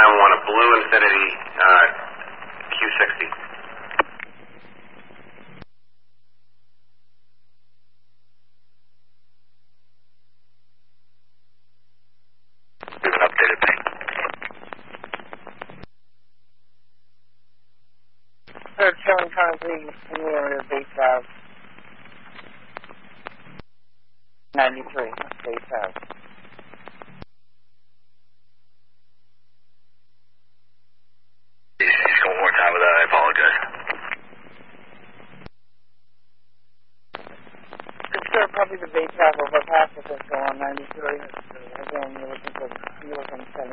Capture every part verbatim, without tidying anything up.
nine one, a blue Infinity uh, Q sixty. Give an updated thing. Third showing currently in the area of base house. ninety-three, base house. One more time with that, I apologize. It's sure probably the base house over past the Cisco on ninety-three. Again, you're looking for, you're looking for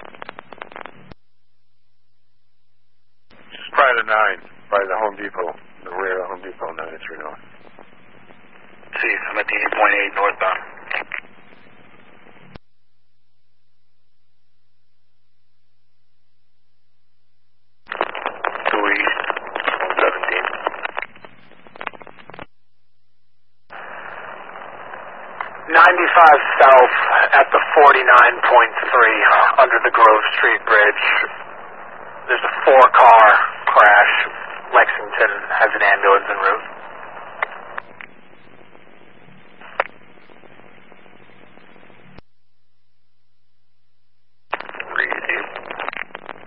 Just prior to nine, by the Home Depot, the rear of Home Depot, ninety-three North. See, I'm at the eight point eight northbound. ninety-five south at the forty-nine point three under the Grove Street Bridge. There's a four-car crash. Lexington has an ambulance en route.